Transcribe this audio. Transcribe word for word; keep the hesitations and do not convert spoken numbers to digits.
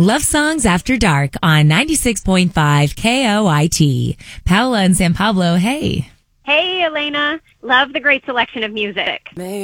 Love Songs After Dark on ninety-six point five K O I T. Paola and San Pablo, hey. Hey, Elena. Love the great selection of music.